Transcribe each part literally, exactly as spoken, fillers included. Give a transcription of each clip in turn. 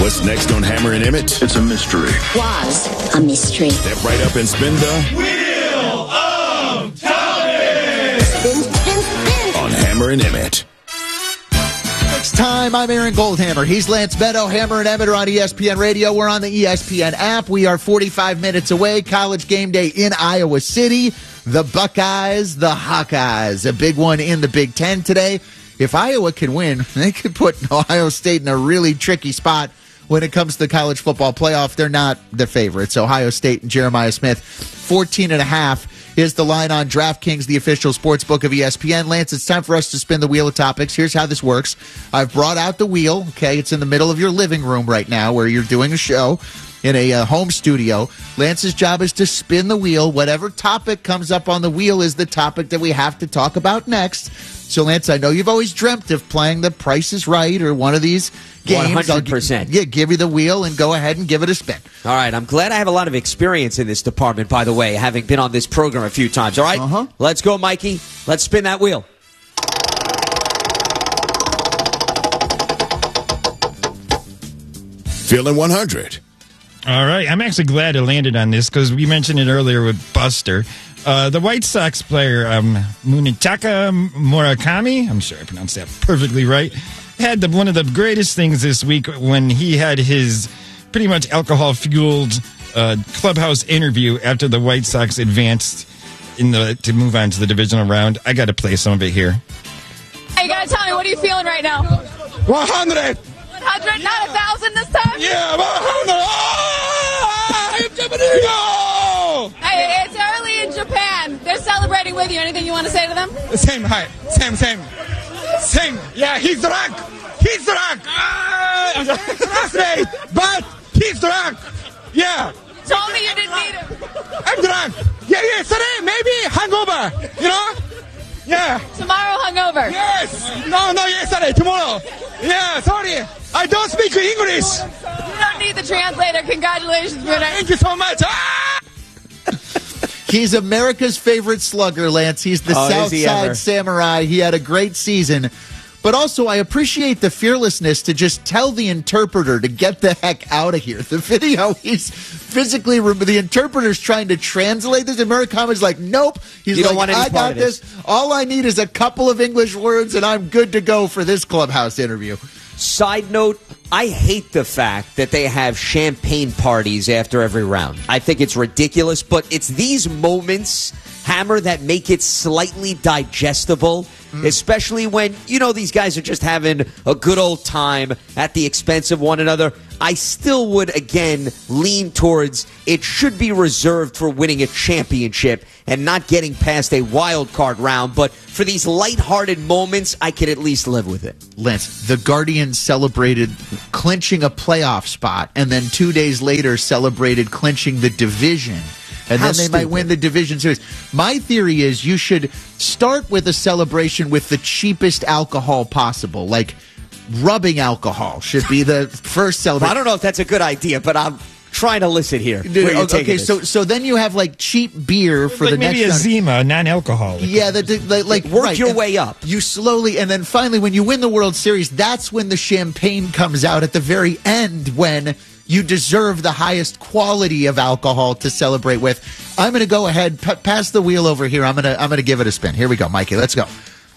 What's next on Hammer and Emmett? It's a mystery. Was a mystery. Step right up and spin the Wheel of Time! Spin, spin, spin. on Hammer and Emmett. It's time. I'm Aaron Goldhammer. He's Lance Meadow. Hammer and Emmett are on E S P N Radio. We're on the E S P N app. We are forty-five minutes away. College game day in Iowa City. The Buckeyes, the Hawkeyes. A big one in the Big Ten today. If Iowa can win, they could put Ohio State in a really tricky spot when it comes to the college football playoff. They're not the favorites. Ohio State and Jeremiah Smith, fourteen and a half is the line on DraftKings, the official sports book of E S P N. Lance, it's time for us to spin the wheel of topics. Here's how this works. I've brought out the wheel. Okay, it's in the middle of your living room right now where you're doing a show in a uh, home studio. Lance's job is to spin the wheel. Whatever topic comes up on the wheel is the topic that we have to talk about next. So, Lance, I know you've always dreamt of playing The Price is Right or one of these games. one hundred percent. I'll g- yeah, give you the wheel and go ahead and give it a spin. All right, I'm glad I have a lot of experience in this department, by the way, having been on this program a few times. All right, uh-huh. Let's go, Mikey. Let's spin that wheel. Feeling one hundred. All right. I'm actually glad I landed on this because we mentioned it earlier with Buster. Uh, the White Sox player, um, Munetaka Murakami, I'm sure I pronounced that perfectly right, had the, one of the greatest things this week when he had his pretty much alcohol-fueled uh, clubhouse interview after the White Sox advanced in the to move on to the divisional round. I got to play some of it here. Hey, you got to tell me, what are you feeling right now? one hundred. one hundred, not one thousand this time? Yeah, one hundred. Oh, I'm Japanese. Hey, it's early in Japan. They're celebrating with you. Anything you want to say to them? Same, hi. Same, same. Same. Yeah, he's drunk. He's drunk. Ah, translate, but he's drunk. Yeah. You told me you didn't need him. I'm drunk. Yeah, yeah, today, maybe hangover. You know? Yeah. Tomorrow hungover. Yes. No, no, yesterday, tomorrow. Yeah, sorry. I don't speak English. You don't need the translator. Congratulations, Bruno. Thank you so much. Ah! He's America's favorite slugger, Lance. He's the Oh, is he Southside ever. Samurai. He had a great season. But also, I appreciate the fearlessness to just tell the interpreter to get the heck out of here. The video, he's physically, the interpreter's trying to translate this. And Murakami's like, nope. He's You don't like, want any I part got of this. this. All I need is a couple of English words, and I'm good to go for this clubhouse interview. Side note, I hate the fact that they have champagne parties after every round. I think it's ridiculous, but it's these moments, Hammer, that make it slightly digestible, mm. especially when, you know, these guys are just having a good old time at the expense of one another. I still would, again, lean towards it should be reserved for winning a championship and not getting past a wild card round. But for these lighthearted moments, I could at least live with it. Lance, the Guardians celebrated clinching a playoff spot, and then two days later celebrated clinching the division. And How then they stupid. might win the division series. My theory is you should start with a celebration with the cheapest alcohol possible, like rubbing alcohol should be the first celebration. I don't know if that's a good idea, but I'm trying to listen here. Dude, where you're okay, taking this. so so then you have like cheap beer for like the maybe next a round. Zima, non-alcoholic. Yeah, the, the, the, like Work right, your and way up. You slowly, and then finally, when you win the World Series, that's when the champagne comes out at the very end. When you deserve the highest quality of alcohol to celebrate with. I'm going to go ahead, p- pass the wheel over here. I'm going to I'm going to give it a spin. Here we go, Mikey. Let's go.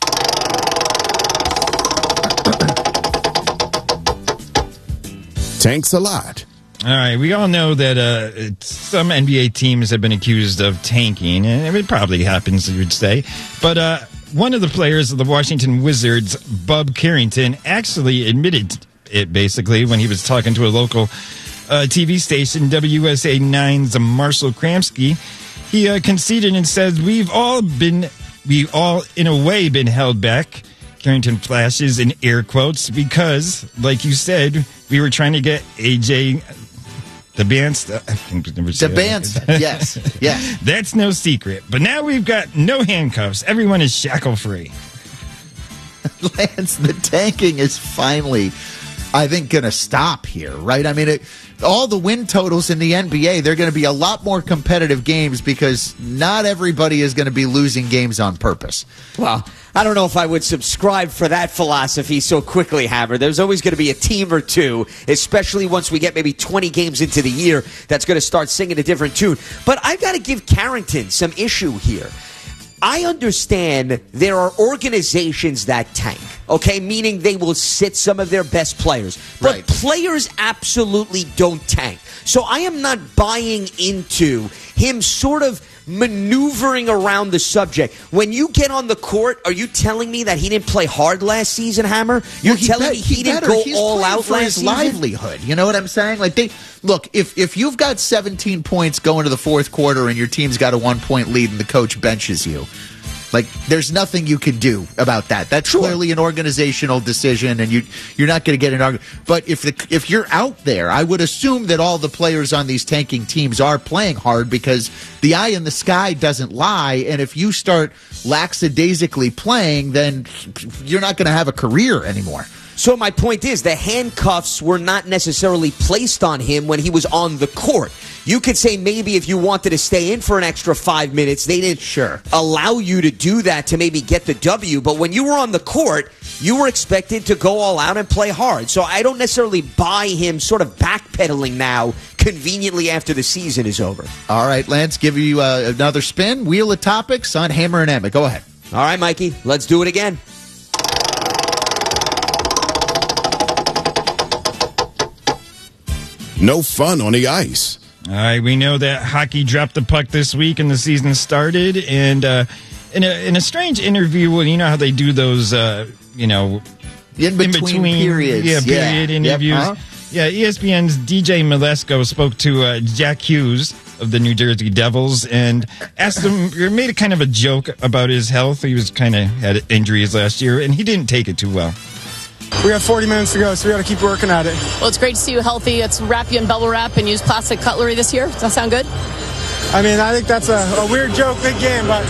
Thanks a lot. All right, we all know that uh, it's, some N B A teams have been accused of tanking, and it probably happens, you would say. But uh, one of the players of the Washington Wizards, Bub Carrington, actually admitted it, basically, when he was talking to a local uh, T V station, W S A nine's Marshall Kramsky. He uh, conceded and said, we've all been, we all, in a way, been held back. Carrington flashes in air quotes because, like you said, we were trying to get A J the Bance. I can never say The that. Bance, yes, yes. That's no secret. But now we've got no handcuffs. Everyone is shackle free. Lance, the tanking is finally I think, going to stop here, right? I mean, it, all the win totals in the N B A, they're going to be a lot more competitive games because not everybody is going to be losing games on purpose. Well, I don't know if I would subscribe for that philosophy so quickly, Hammer. There's always going to be a team or two, especially once we get maybe twenty games into the year, that's going to start singing a different tune. But I've got to give Carrington some issue here. I understand there are organizations that tank, okay, meaning they will sit some of their best players. But right. Players absolutely don't tank. So I am not buying into him sort of maneuvering around the subject. When you get on the court, are you telling me that he didn't play hard last season, Hammer? You're well, telling bet, me he, he didn't better. go He's all out for last his season? livelihood. You know what I'm saying? Like they look, if if you've got seventeen points going to the fourth quarter and your team's got a one point lead and the coach benches you, like, there's nothing you can do about that. That's sure. clearly an organizational decision, and you, you're not going to get an argument. But if the, if you're out there, I would assume that all the players on these tanking teams are playing hard because the eye in the sky doesn't lie. And if you start lackadaisically playing, then you're not going to have a career anymore. So my point is, the handcuffs were not necessarily placed on him when he was on the court. You could say maybe if you wanted to stay in for an extra five minutes, they didn't sure. allow you to do that to maybe get the W. But when you were on the court, you were expected to go all out and play hard. So I don't necessarily buy him sort of backpedaling now conveniently after the season is over. All right, Lance, give you uh, another spin. Wheel of topics on Hammer and Emmett. Go ahead. All right, Mikey, let's do it again. No fun on the ice. All right, we know that hockey dropped the puck this week and the season started. And uh, in, a, in a strange interview, well, you know how they do those, uh, you know, in between, in between periods. Yeah, period yeah. interviews. Yep. Uh-huh. Yeah, E S P N's D J Malesko spoke to uh, Jack Hughes of the New Jersey Devils and asked him, or made a kind of a joke about his health. He was kind of had injuries last year, and he didn't take it too well. We have forty minutes to go, so we got to keep working at it. Well, it's great to see you healthy. Let's wrap you in bubble wrap and use plastic cutlery this year. Does that sound good? I mean, I think that's a, a weird joke, big game, but...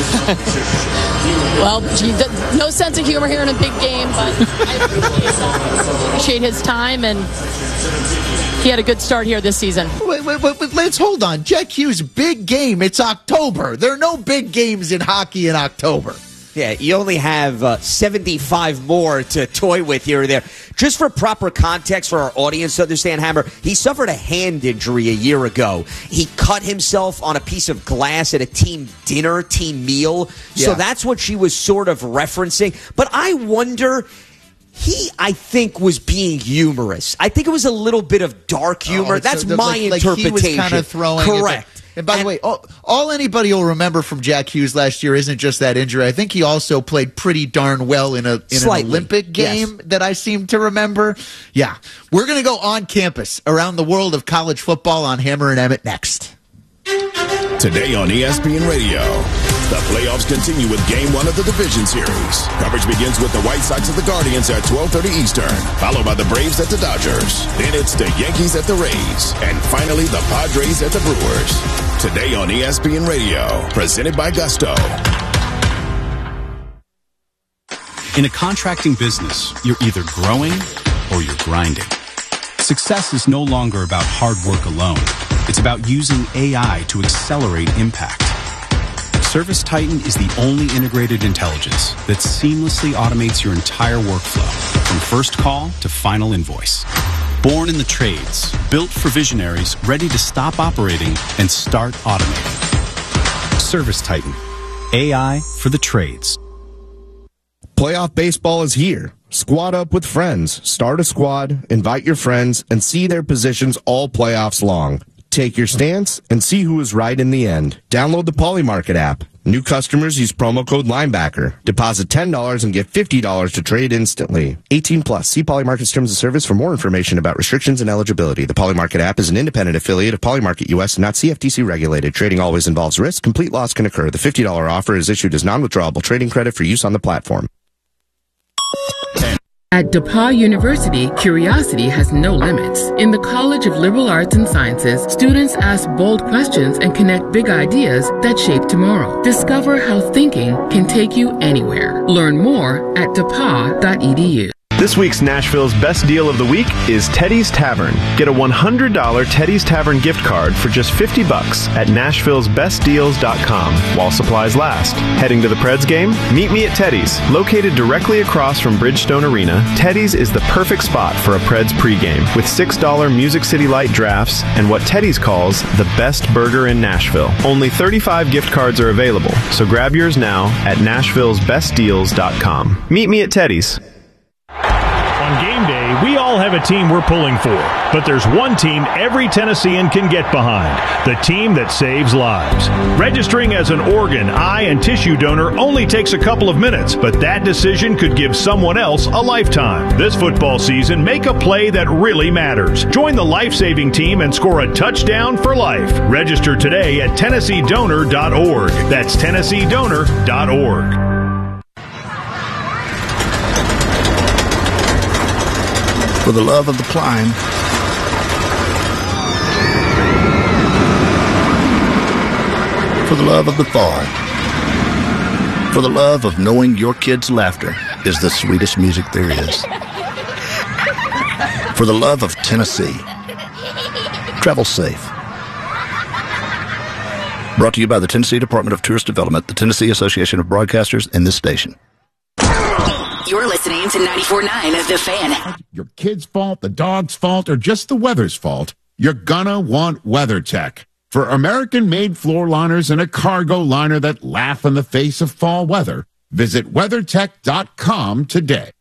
Well, no sense of humor here in a big game, but I appreciate, appreciate his time, and he had a good start here this season. Wait, wait, wait, wait, let's hold on. Jack Hughes, big game. It's October. There are no big games in hockey in October. Yeah, you only have uh, seventy-five more to toy with here or there. Just for proper context for our audience to understand, Hammer, he suffered a hand injury a year ago. He cut himself on a piece of glass at a team dinner, team meal. Yeah. So that's what she was sort of referencing. But I wonder... He, I think, was being humorous. I think it was a little bit of dark humor. Oh, That's so the, my like, like interpretation. He was kind of throwing Correct. It, and by and, the way, all, all anybody will remember from Jack Hughes last year isn't just that injury. I think he also played pretty darn well in a in slightly, an Olympic game yes. that I seem to remember. Yeah, we're going to go on campus around the world of college football on Hammer and Emmett next. Today on E S P N Radio, the playoffs continue with Game One of the Division Series. Coverage begins with the White Sox at the Guardians at twelve thirty Eastern, followed by the Braves at the Dodgers. Then it's the Yankees at the Rays, and finally the Padres at the Brewers. Today on E S P N Radio, presented by Gusto. In a contracting business, you're either growing or you're grinding. Success is no longer about hard work alone. It's about using A I to accelerate impact. Service Titan is the only integrated intelligence that seamlessly automates your entire workflow, from first call to final invoice. Born in the trades, built for visionaries ready to stop operating and start automating. Service Titan, A I for the trades. Playoff baseball is here. Squad up with friends, start a squad, invite your friends, and see their positions all playoffs long. Take your stance and see who is right in the end. Download the Polymarket app. New customers use promo code Linebacker. Deposit ten dollars and get fifty dollars to trade instantly. eighteen plus. See Polymarket's terms of service for more information about restrictions and eligibility. The Polymarket app is an independent affiliate of Polymarket U S and not C F T C regulated. Trading always involves risk. Complete loss can occur. The fifty dollars offer is issued as non-withdrawable trading credit for use on the platform. At DePauw University, curiosity has no limits. In the College of Liberal Arts and Sciences, students ask bold questions and connect big ideas that shape tomorrow. Discover how thinking can take you anywhere. Learn more at depaw dot e d u. This week's Nashville's best deal of the week is Teddy's Tavern. Get a one hundred dollars Teddy's Tavern gift card for just fifty bucks at nashville's best deals dot com while supplies last. Heading to the Preds game? Meet me at Teddy's. Located directly across from Bridgestone Arena, Teddy's is the perfect spot for a Preds pregame with six dollars Music City Light drafts and what Teddy's calls the best burger in Nashville. Only thirty-five gift cards are available, so grab yours now at nashville's best deals dot com. Meet me at Teddy's. On game day, we all have a team we're pulling for, but there's one team every Tennessean can get behind, the team that saves lives. Registering as an organ, eye, and tissue donor only takes a couple of minutes, but that decision could give someone else a lifetime. This football season, make a play that really matters. Join the life-saving team and score a touchdown for life. Register today at tennessee donor dot org. That's tennessee donor dot org. For the love of the climb, for the love of the fall, for the love of knowing your kids' laughter is the sweetest music there is, for the love of Tennessee. Travel safe. Brought to you by the Tennessee Department of Tourist Development, the Tennessee Association of Broadcasters, and this station. You're listening to ninety-four point nine The Fan. Your kid's fault, the dog's fault, or just the weather's fault, you're gonna want WeatherTech. For American-made floor liners and a cargo liner that laugh in the face of fall weather, visit weather tech dot com today.